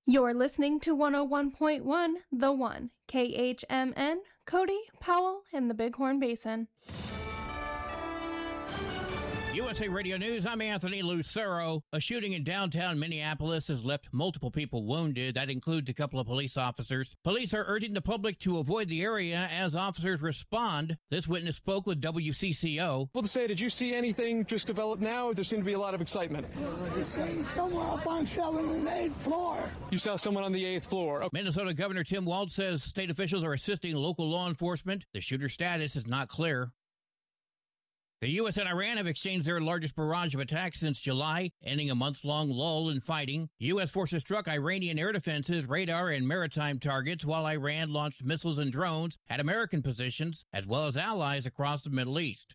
You're listening to 101.1 The One, KHMN, Cody, Powell, and the Bighorn Basin. USA Radio News, I'm Anthony Lucero. A shooting in downtown Minneapolis has left multiple people wounded. That includes a couple of police officers. Police are urging the public to avoid the area as officers respond. This witness spoke with WCCO. Well, to say, did you see anything just develop now? There seemed to be a lot of excitement. Someone up on 7th and 8th floor. You saw someone on the 8th floor. Okay. Minnesota Governor Tim Walz says state officials are assisting local law enforcement. The shooter's status is not clear. The U.S. and Iran have exchanged their largest barrage of attacks since July, ending a month-long lull in fighting. U.S. forces struck Iranian air defenses, radar, and maritime targets, while Iran launched missiles and drones at American positions, as well as allies across the Middle East.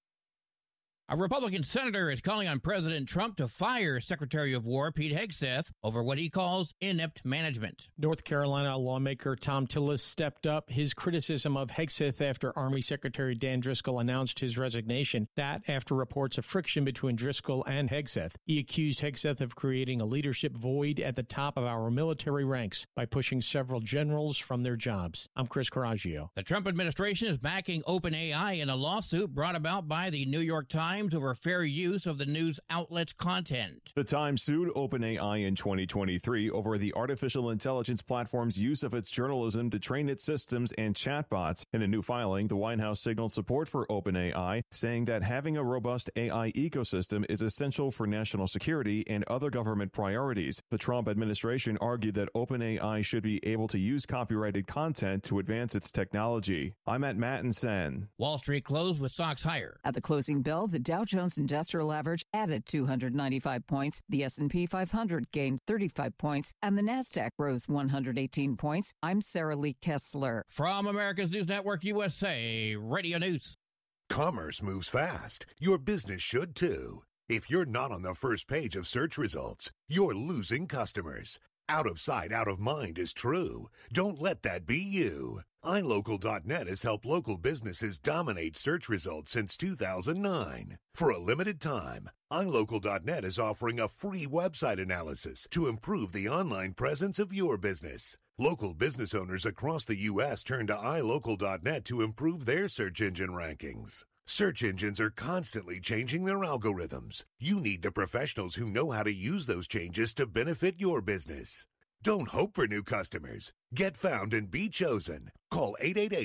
A Republican senator is calling on President Trump to fire Secretary of War Pete Hegseth over what he calls inept management. North Carolina lawmaker Thom Tillis stepped up his criticism of Hegseth after Army Secretary Dan Driscoll announced his resignation. That after reports of friction between Driscoll and Hegseth. He accused Hegseth of creating a leadership void at the top of our military ranks by pushing several generals from their jobs. I'm Chris Coraggio. The Trump administration is backing OpenAI in a lawsuit brought about by the New York Times over fair use of the news outlet's content. The Times sued OpenAI in 2023 over the artificial intelligence platform's use of its journalism to train its systems and chatbots. In a new filing, the White House signaled support for OpenAI, saying that having a robust AI ecosystem is essential for national security and other government priorities. The Trump administration argued that OpenAI should be able to use copyrighted content to advance its technology. I'm at Mattinson. Wall Street closed with stocks higher. At the closing bell, the Dow Jones Industrial Average added 295 points, the S&P 500 gained 35 points, and the Nasdaq rose 118 points. I'm Sarah Lee Kessler. From America's News Network USA, Radio News. Commerce moves fast. Your business should too. If you're not on the first page of search results, you're losing customers. Out of sight, out of mind is true. Don't let that be you. iLocal.net has helped local businesses dominate search results since 2009. For a limited time, iLocal.net is offering a free website analysis to improve the online presence of your business. Local business owners across the U.S. turn to iLocal.net to improve their search engine rankings. Search engines are constantly changing their algorithms. You need the professionals who know how to use those changes to benefit your business. Don't hope for new customers. Get found and be chosen. Call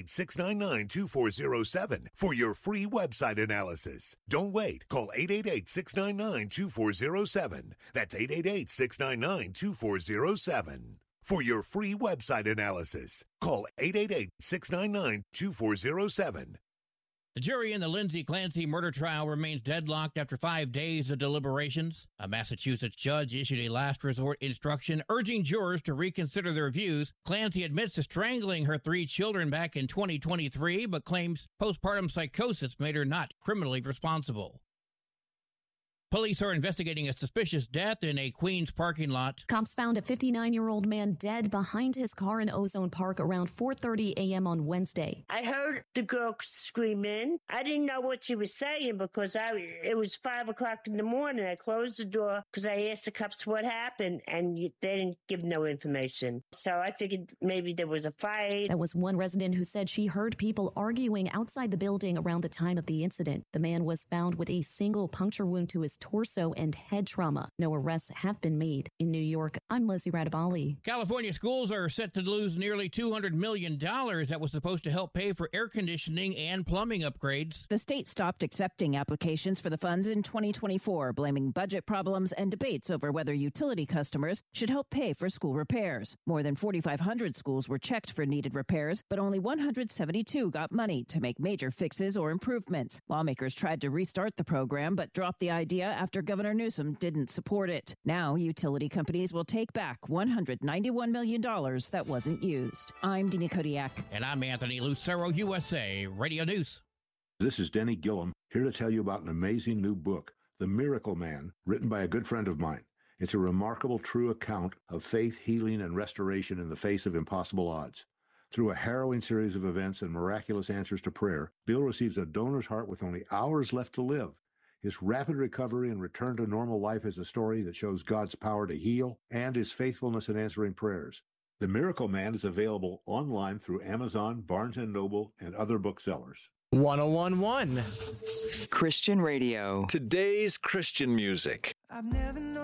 888-699-2407 for your free website analysis. Don't wait. Call 888-699-2407. That's 888-699-2407. For your free website analysis, call 888-699-2407. The jury in the Lindsay Clancy murder trial remains deadlocked after 5 days of deliberations. A Massachusetts judge issued a last resort instruction urging jurors to reconsider their views. Clancy admits to strangling her 3 children back in 2023, but claims postpartum psychosis made her not criminally responsible. Police are investigating a suspicious death in a Queens parking lot. Cops found a 59-year-old man dead behind his car in Ozone Park around 4:30 a.m. on Wednesday. I heard the girl screaming. I didn't know what she was saying because it was 5 o'clock in the morning. I closed the door because I asked the cops what happened, and they didn't give no information. So I figured maybe there was a fight. There was one resident who said she heard people arguing outside the building around the time of the incident. The man was found with a single puncture wound to his torso and head trauma. No arrests have been made. In New York, I'm Lizzie Radabali. California schools are set to lose nearly $200 million that was supposed to help pay for air conditioning and plumbing upgrades. The state stopped accepting applications for the funds in 2024, blaming budget problems and debates over whether utility customers should help pay for school repairs. More than 4,500 schools were checked for needed repairs, but only 172 got money to make major fixes or improvements. Lawmakers tried to restart the program, but dropped the idea after Governor Newsom didn't support it. Now, utility companies will take back $191 million that wasn't used. I'm Dina Kodiak. And I'm Anthony Lucero, USA Radio News. This is Denny Gillum, here to tell you about an amazing new book, The Miracle Man, written by a good friend of mine. It's a remarkable, true account of faith, healing, and restoration in the face of impossible odds. Through a harrowing series of events and miraculous answers to prayer, Bill receives a donor's heart with only hours left to live. His rapid recovery and return to normal life is a story that shows God's power to heal and his faithfulness in answering prayers. The Miracle Man is available online through Amazon, Barnes & Noble, and other booksellers. 1011 Christian Radio. Today's Christian music. I've never known